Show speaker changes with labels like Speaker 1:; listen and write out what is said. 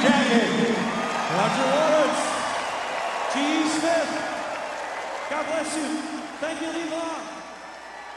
Speaker 1: Canyon. Roger Waters. G.E. Smith. God bless you. Thank you, Leva.